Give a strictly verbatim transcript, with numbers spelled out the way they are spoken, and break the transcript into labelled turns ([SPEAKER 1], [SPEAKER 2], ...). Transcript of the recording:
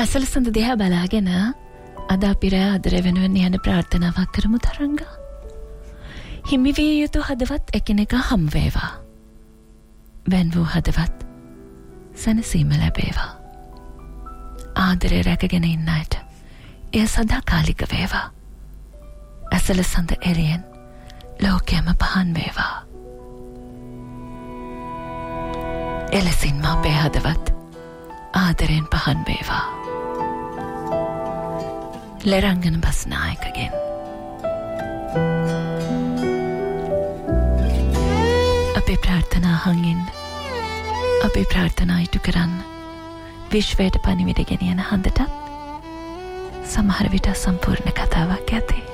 [SPEAKER 1] අසල සඳ දිහා බලාගෙන අද අපි රැ ආදරය වෙනුවෙන් යන ප්‍රාර්ථනාවක් කරමු තරංගා. හිමි විය යුතු හදවත් එකිනෙක හම් වේවා. වෙන් වූ හදවත් සැනසීම ලැබේවා. ආදරය රැකගෙන ඉන්න අයට එය සදාකාලික වේවා. අසල සඳ එළියෙන් ලෝකයම පහන් වේවා. එලෙසින්ම අපේ හදවත් ආදරයෙන් පහන් වේවා. ලෙරංගන බස්නායකගෙන් අපේ ප්‍රාර්ථනා හංගින් අපේ ප්‍රාර්ථනා ඉටු කරන්න විශ්වයට පණිවිඩ ගෙනියන හඳටත් සමහර විට සම්පූර්ණ කතාවක් ඇති.